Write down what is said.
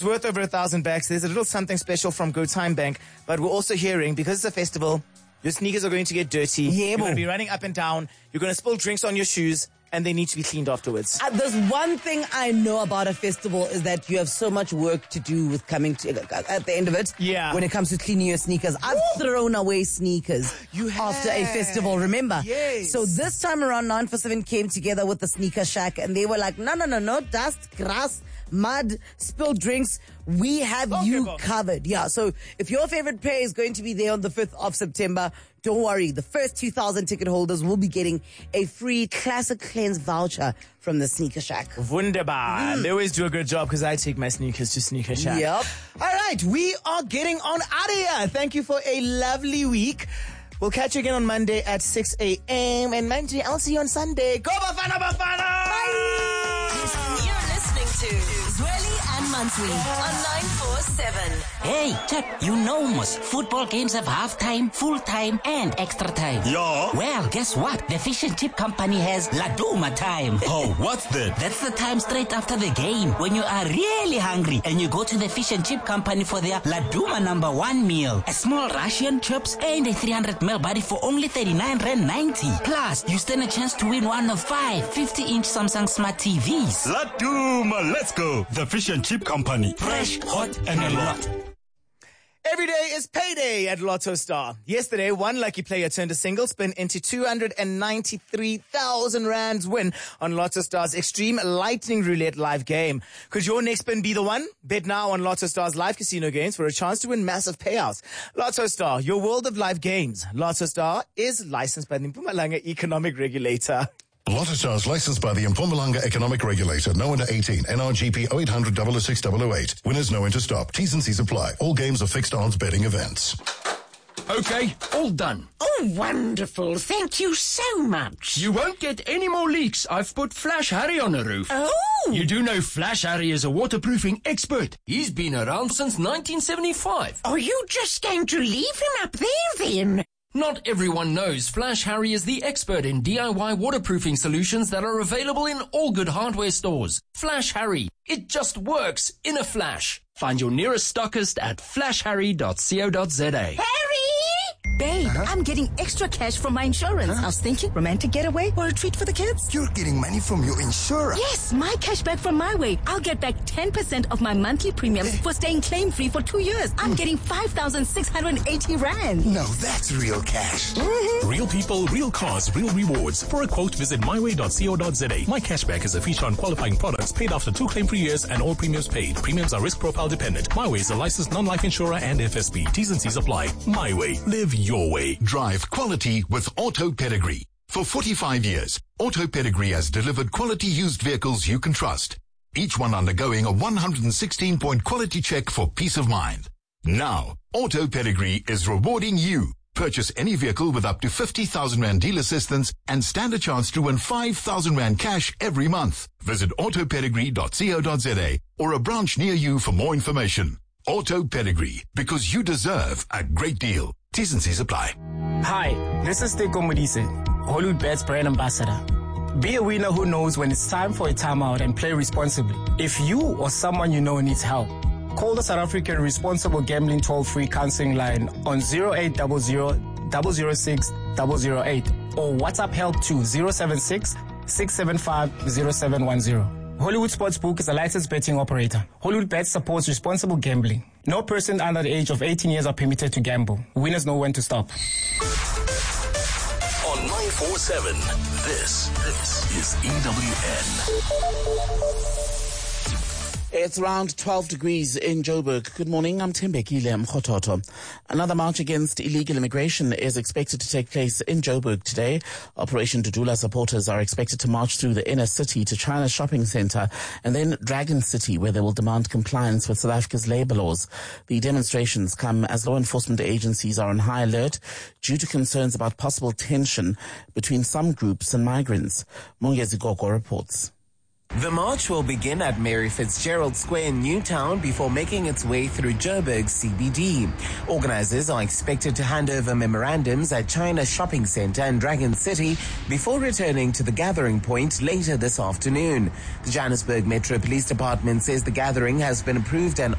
Worth over 1,000 bucks. There's a little something special from Go Time Bank, but we're also hearing, because it's a festival, your sneakers are going to get dirty. You're going to be running up and down. You're going to spill drinks on your shoes, and they need to be cleaned afterwards. There's one thing I know about a festival is that you have so much work to do with coming to at the end of it. Yeah. When it comes to cleaning your sneakers, I've thrown away sneakers after a festival. Remember? Yes. So this time around, 947 came together with the Sneaker Shack, and they were like, no, dust, grass, mud, spilled drinks. We have you covered. Yeah. So if your favorite pair is going to be there on the 5th of September, don't worry. The first 2,000 ticket holders will be getting a free Classic Cleanse voucher from the Sneaker Shack. Wunderbar. They always do a good job because I take my sneakers to Sneaker Shack. Yep. All right. We are getting on out of here. Thank you for a lovely week. We'll catch you again on Monday at 6 a.m. And Monday, I'll see you on Sunday. Go Bafana Bafana! Bye! You're listening to Zweli and Mansui on 947. Hey, Chap, you know most football games have half-time, full-time, and extra time. Yeah. Well, guess what? The Fish and Chip Company has Laduma time. Oh, what's that? That's the time straight after the game when you are really hungry and you go to the Fish and Chip Company for their Laduma #1 meal. A small Russian chips and a 300ml body for only 39.90. Plus, you stand a chance to win one of 5 50-inch Samsung Smart TVs. Laduma, let's go. The Fish and Chip Company. Fresh, hot, and a lot. Every day is payday at Lotto Star. Yesterday, one lucky player turned a single spin into 293,000 rands win on Lotto Star's Extreme Lightning Roulette live game. Could your next spin be the one? Bet now on Lotto Star's live casino games for a chance to win massive payouts. Lotto Star, your world of live games. Lotto Star is licensed by the Mpumalanga Economic Regulator. Lotto Stars licensed by the Mpumalanga Economic Regulator. No under 18. NRGP 0800 006 008. Winners know when to stop. T's and C's apply. All games are fixed odds betting events. Okay, all done. Oh, wonderful. Thank you so much. You won't get any more leaks. I've put Flash Harry on the roof. Oh! You do know Flash Harry is a waterproofing expert. He's been around since 1975. Are you just going to leave him up there then? Not everyone knows Flash Harry is the expert in DIY waterproofing solutions that are available in all good hardware stores. Flash Harry. It just works in a flash. Find your nearest stockist at flashharry.co.za. Harry! Babe, I'm getting extra cash from my insurance. I was thinking romantic getaway or a treat for the kids. You're getting money from your insurance? Yes, my cash back from my way. I'll get back 10% of my monthly premiums for staying claim-free for 2 years. I'm getting 5,680 rand. No, that's real cash. Mm-hmm. Real people, real cars, real rewards. For a quote, visit myway.co.za. My cashback is a feature on qualifying products paid after 2 claim-free years and all premiums paid. Premiums are risk profile dependent. My Way is a licensed non-life insurer and FSB. T's and C's apply. My Way. Live your way. Drive quality with Auto Pedigree. For 45 years, Auto Pedigree has delivered quality used vehicles you can trust. Each one undergoing a 116-point quality check for peace of mind. Now, Auto Pedigree is rewarding you. Purchase any vehicle with up to 50,000 Rand deal assistance and stand a chance to win 5,000 Rand cash every month. Visit autopedigree.co.za or a branch near you for more information. Auto Pedigree, because you deserve a great deal. T's and C's apply. Hi, this is Teko Modise, Hollywood Bets brand ambassador. Be a winner who knows when it's time for a timeout and play responsibly. If you or someone you know needs help, call the South African Responsible Gambling toll-free counseling line on 0800 006 008 or WhatsApp help to 076 675 0710. Hollywood Sportsbook is a licensed betting operator. Hollywood Bets supports responsible gambling. No person under the age of 18 years are permitted to gamble. Winners know when to stop. On 947, this is EWN. It's around 12 degrees in Joburg. Good morning, I'm Tembekile Mkhototo. Another march against illegal immigration is expected to take place in Joburg today. Operation Dudula supporters are expected to march through the inner city to China Shopping Centre and then Dragon City, where they will demand compliance with South Africa's labour laws. The demonstrations come as law enforcement agencies are on high alert due to concerns about possible tension between some groups and migrants. Mongezi Gogo reports. The march will begin at Mary Fitzgerald Square in Newtown before making its way through Joburg CBD. Organizers are expected to hand over memorandums at China Shopping Centre and Dragon City before returning to the gathering point later this afternoon. The Johannesburg Metro Police Department says the gathering has been approved and